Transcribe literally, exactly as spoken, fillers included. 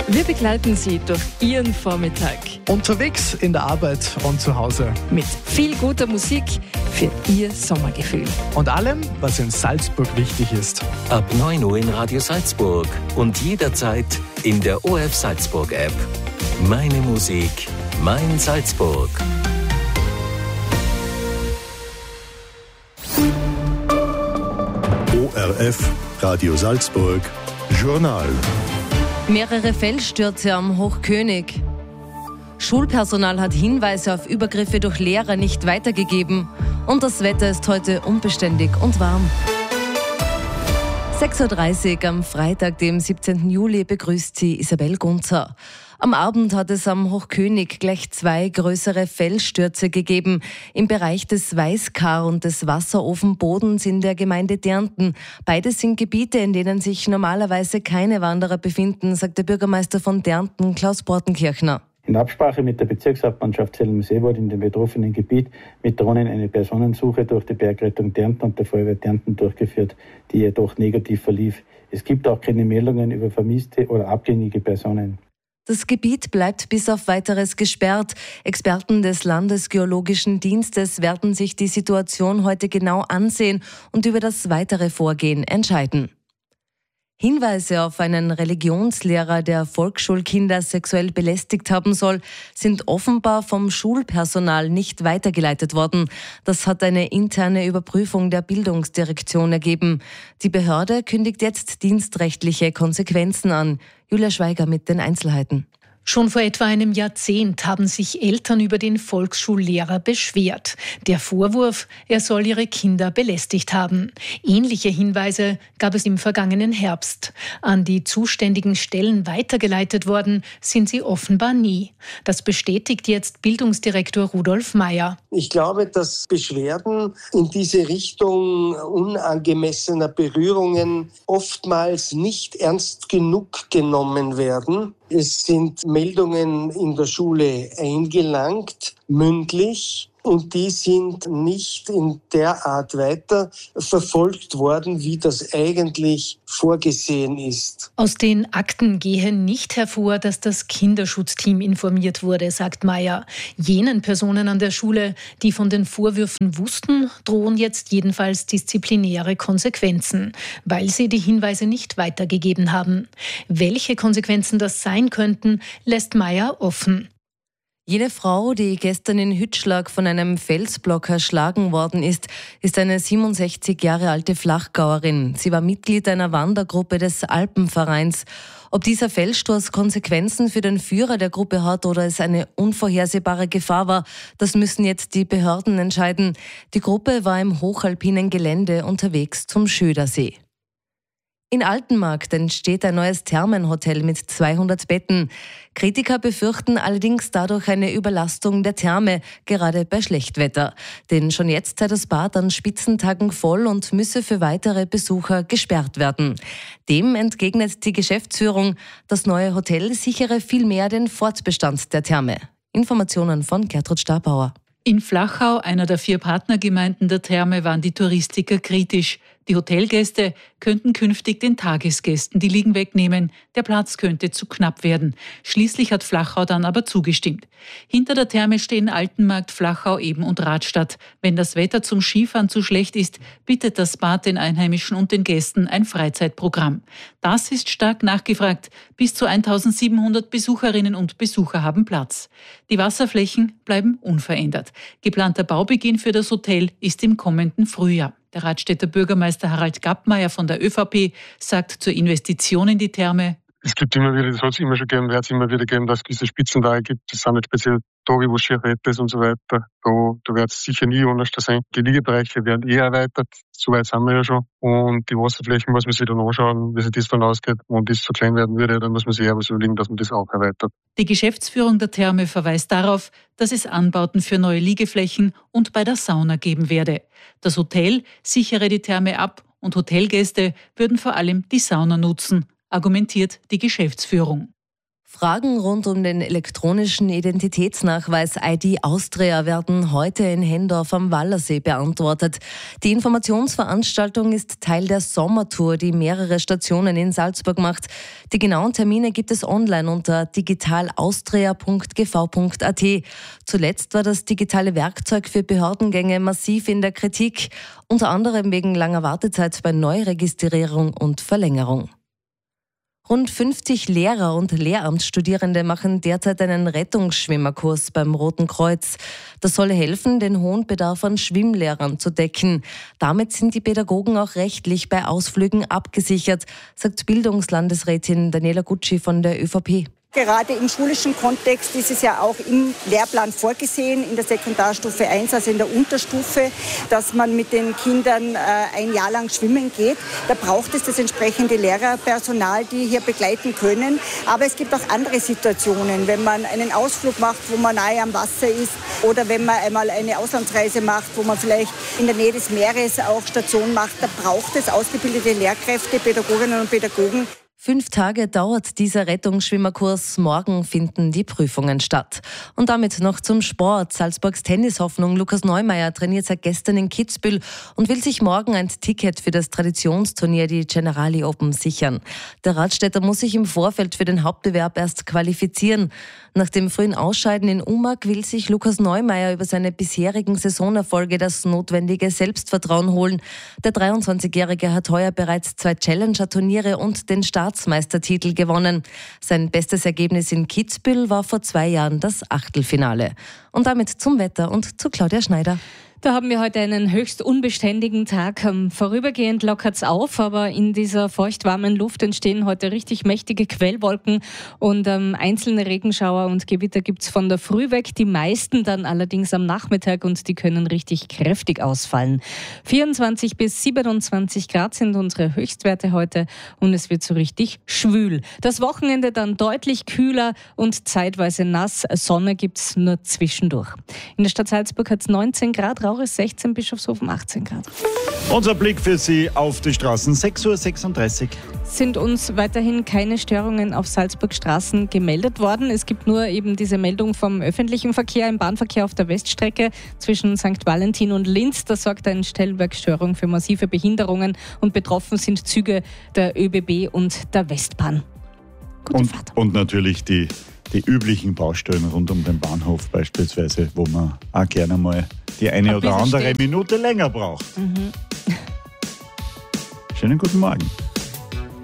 Wir begleiten Sie durch Ihren Vormittag. Unterwegs, in der Arbeit und zu Hause. Mit viel guter Musik für Ihr Sommergefühl. Und allem, was in Salzburg wichtig ist. Ab neun Uhr in Radio Salzburg und jederzeit in der O R F Salzburg App. Meine Musik, mein Salzburg. O R F Radio Salzburg Journal. Mehrere Felsstürze am Hochkönig. Schulpersonal hat Hinweise auf Übergriffe durch Lehrer nicht weitergegeben. Und das Wetter ist heute unbeständig und warm. sechs Uhr dreißig am Freitag, dem siebzehnten Juli, begrüßt Sie Isabel Gunzer. Am Abend hat es am Hochkönig gleich zwei größere Felsstürze gegeben. Im Bereich des Weißkar und des Wasserofenbodens in der Gemeinde Därnten. Beides sind Gebiete, in denen sich normalerweise keine Wanderer befinden, sagt der Bürgermeister von Därnten, Klaus Bortenkirchner. In Absprache mit der Bezirkshauptmannschaft Zell-Seewald wurde in dem betroffenen Gebiet mit Drohnen eine Personensuche durch die Bergrettung Därnten und der Feuerwehr Därnten durchgeführt, die jedoch negativ verlief. Es gibt auch keine Meldungen über vermisste oder abgängige Personen. Das Gebiet bleibt bis auf Weiteres gesperrt. Experten des Landesgeologischen Dienstes werden sich die Situation heute genau ansehen und über das weitere Vorgehen entscheiden. Hinweise auf einen Religionslehrer, der Volksschulkinder sexuell belästigt haben soll, sind offenbar vom Schulpersonal nicht weitergeleitet worden. Das hat eine interne Überprüfung der Bildungsdirektion ergeben. Die Behörde kündigt jetzt dienstrechtliche Konsequenzen an. Julia Schweiger mit den Einzelheiten. Schon vor etwa einem Jahrzehnt haben sich Eltern über den Volksschullehrer beschwert. Der Vorwurf, er soll ihre Kinder belästigt haben. Ähnliche Hinweise gab es im vergangenen Herbst. An die zuständigen Stellen weitergeleitet worden sind sie offenbar nie. Das bestätigt jetzt Bildungsdirektor Rudolf Meyer. Ich glaube, dass Beschwerden in diese Richtung unangemessener Berührungen oftmals nicht ernst genug genommen werden. Es sind Meldungen in der Schule eingelangt, mündlich, und die sind nicht in der Art weiter verfolgt worden, wie das eigentlich vorgesehen ist. Aus den Akten gehe nicht hervor, dass das Kinderschutzteam informiert wurde, sagt Meyer. Jenen Personen an der Schule, die von den Vorwürfen wussten, drohen jetzt jedenfalls disziplinäre Konsequenzen, weil sie die Hinweise nicht weitergegeben haben. Welche Konsequenzen das sein könnten, lässt Meyer offen. Jene Frau, die gestern in Hütschlag von einem Felsblock erschlagen worden ist, ist eine siebenundsechzig Jahre alte Flachgauerin. Sie war Mitglied einer Wandergruppe des Alpenvereins. Ob dieser Felssturz Konsequenzen für den Führer der Gruppe hat oder es eine unvorhersehbare Gefahr war, das müssen jetzt die Behörden entscheiden. Die Gruppe war im hochalpinen Gelände unterwegs zum Schödersee. In Altenmarkt entsteht ein neues Thermenhotel mit zweihundert Betten. Kritiker befürchten allerdings dadurch eine Überlastung der Therme, gerade bei Schlechtwetter. Denn schon jetzt sei das Bad an Spitzentagen voll und müsse für weitere Besucher gesperrt werden. Dem entgegnet die Geschäftsführung, das neue Hotel sichere vielmehr den Fortbestand der Therme. Informationen von Gertrud Stabauer. In Flachau, einer der vier Partnergemeinden der Therme, waren die Touristiker kritisch. Die Hotelgäste könnten künftig den Tagesgästen die Liegen wegnehmen. Der Platz könnte zu knapp werden. Schließlich hat Flachau dann aber zugestimmt. Hinter der Therme stehen Altenmarkt, Flachau, Eben und Radstadt. Wenn das Wetter zum Skifahren zu schlecht ist, bietet das Bad den Einheimischen und den Gästen ein Freizeitprogramm. Das ist stark nachgefragt. Bis zu eintausendsiebenhundert Besucherinnen und Besucher haben Platz. Die Wasserflächen bleiben unverändert. Geplanter Baubeginn für das Hotel ist im kommenden Frühjahr. Der Radstädter Bürgermeister Harald Gappmeier von der ÖVP sagt zur Investition in die Therme: Es gibt immer wieder, das hat es immer schon gegeben, wird es immer wieder geben, dass es gewisse Spitzentage gibt. Das sind nicht speziell Tage, wo schier Wetter ist und so weiter. Da, da wird es sicher nie anders sein. Die Liegebereiche werden eh erweitert. So weit sind wir ja schon. Und die Wasserflächen muss man sich dann anschauen, wie sich das dann ausgeht. Und das so klein werden würde, dann muss man sich eher was überlegen, dass man das auch erweitert. Die Geschäftsführung der Therme verweist darauf, dass es Anbauten für neue Liegeflächen und bei der Sauna geben werde. Das Hotel sichere die Therme ab und Hotelgäste würden vor allem die Sauna nutzen, argumentiert die Geschäftsführung. Fragen rund um den elektronischen Identitätsnachweis I D Austria werden heute in Hendorf am Wallersee beantwortet. Die Informationsveranstaltung ist Teil der Sommertour, die mehrere Stationen in Salzburg macht. Die genauen Termine gibt es online unter digitalaustria punkt g v punkt a t. Zuletzt war das digitale Werkzeug für Behördengänge massiv in der Kritik, unter anderem wegen langer Wartezeit bei Neuregistrierung und Verlängerung. Rund fünfzig Lehrer und Lehramtsstudierende machen derzeit einen Rettungsschwimmerkurs beim Roten Kreuz. Das soll helfen, den hohen Bedarf an Schwimmlehrern zu decken. Damit sind die Pädagogen auch rechtlich bei Ausflügen abgesichert, sagt Bildungslandesrätin Daniela Gutschi von der ÖVP. Gerade im schulischen Kontext ist es ja auch im Lehrplan vorgesehen, in der Sekundarstufe eins, also in der Unterstufe, dass man mit den Kindern äh, ein Jahr lang schwimmen geht. Da braucht es das entsprechende Lehrerpersonal, die hier begleiten können. Aber es gibt auch andere Situationen, wenn man einen Ausflug macht, wo man nahe am Wasser ist, oder wenn man einmal eine Auslandsreise macht, wo man vielleicht in der Nähe des Meeres auch Station macht. Da braucht es ausgebildete Lehrkräfte, Pädagoginnen und Pädagogen. Fünf Tage dauert dieser Rettungsschwimmerkurs. Morgen finden die Prüfungen statt. Und damit noch zum Sport. Salzburgs Tennishoffnung Lukas Neumeier trainiert seit gestern in Kitzbühel und will sich morgen ein Ticket für das Traditionsturnier, die Generali Open, sichern. Der Radstädter muss sich im Vorfeld für den Hauptbewerb erst qualifizieren. Nach dem frühen Ausscheiden in Umag will sich Lukas Neumeier über seine bisherigen Saisonerfolge das notwendige Selbstvertrauen holen. Der dreiundzwanzigjährige hat heuer bereits zwei Challenger-Turniere und den Staatsmeistertitel gewonnen. Sein bestes Ergebnis in Kitzbühel war vor zwei Jahren das Achtelfinale. Und damit zum Wetter und zu Claudia Schneider. Da haben wir heute einen höchst unbeständigen Tag. Vorübergehend lockert's auf, aber in dieser feuchtwarmen Luft entstehen heute richtig mächtige Quellwolken und ähm, einzelne Regenschauer und Gewitter gibt's von der Früh weg, die meisten dann allerdings am Nachmittag und die können richtig kräftig ausfallen. vierundzwanzig bis siebenundzwanzig Grad sind unsere Höchstwerte heute und es wird so richtig schwül. Das Wochenende dann deutlich kühler und zeitweise nass. Sonne gibt's nur zwischendurch. In der Stadt Salzburg hat's neunzehn Grad, Rauris sechzehn, Bischofshofen achtzehn Grad. Unser Blick für Sie auf die Straßen, sechs Uhr sechsunddreißig. Sind uns weiterhin keine Störungen auf Salzburg Straßen gemeldet worden. Es gibt nur eben diese Meldung vom öffentlichen Verkehr im Bahnverkehr auf der Weststrecke zwischen Sankt Valentin und Linz. Da sorgt eine Stellwerksstörung für massive Behinderungen und betroffen sind Züge der ÖBB und der Westbahn. Gute und, Fahrt. Und natürlich die, die üblichen Baustellen rund um den Bahnhof beispielsweise, wo man auch gerne mal die eine Ein oder andere steht. Minute länger braucht. Mhm. Schönen guten Morgen.